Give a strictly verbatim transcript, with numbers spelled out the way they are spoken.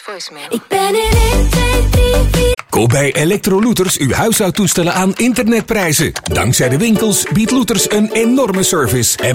voicemail. Ik ben in één, twee, drie, vier. Koop bij Electro-Looters uw huishoudtoestellen aan internetprijzen. Dankzij de winkels biedt Looters een enorme service. En